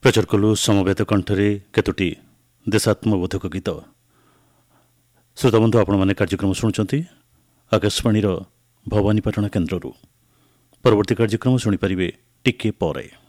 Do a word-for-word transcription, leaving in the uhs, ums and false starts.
प्रचार कलु समवेत कंठरे केतोटी देशात्मबोधक गीत। श्रोताबंधु आपण माने कार्यक्रम शुणुचंती आकाशवाणी भवानीपाटना केन्द्ररू। परवर्ती कार्यक्रम शुणी पारिबे टिके परे।